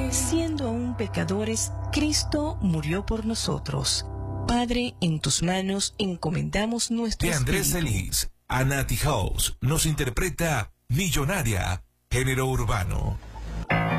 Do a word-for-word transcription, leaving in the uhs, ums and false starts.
Siendo aún pecadores, Cristo murió por nosotros. Padre, en tus manos encomendamos nuestro De Andrés espíritu. Celis, Anati House nos interpreta Millonaria, género urbano.